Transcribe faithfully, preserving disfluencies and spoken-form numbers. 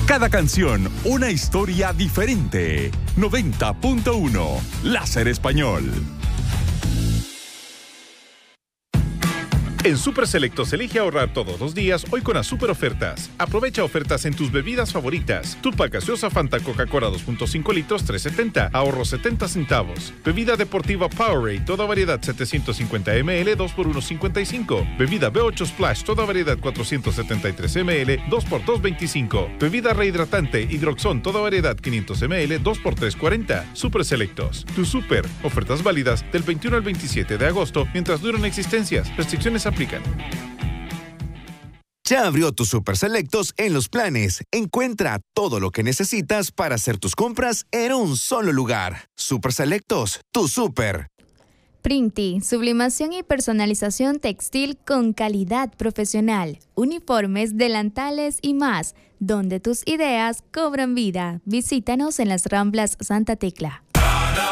Cada canción, una historia diferente. noventa punto uno, Láser Español. En Super Selectos elige ahorrar todos los días hoy con las super ofertas. Aprovecha ofertas en tus bebidas favoritas. Tupac gaseosa Fanta Coca-Cola dos punto cinco litros tres setenta, ahorro setenta centavos. Bebida deportiva Powerade, toda variedad setecientos cincuenta mililitros, dos por uno cincuenta y cinco. Bebida B ocho Splash, toda variedad cuatrocientos setenta y tres mililitros, dos por dos veinticinco. Bebida rehidratante Hidroxón, toda variedad quinientos mililitros, dos por tres cuarenta. Super Selectos, tu super. Ofertas válidas del veintiuno al veintisiete de agosto mientras duran existencias. Restricciones aplican. Ya abrió tus Super Selectos en los planes. Encuentra todo lo que necesitas para hacer tus compras en un solo lugar. Super Selectos, tu super. Printi, sublimación y personalización textil con calidad profesional. Uniformes, delantales y más, donde tus ideas cobran vida. Visítanos en las Ramblas Santa Tecla.